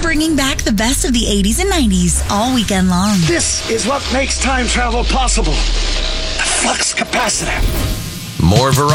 bringing back the best of the 80s and 90s all weekend long. This is what makes time travel possible. The flux capacitor. More variety.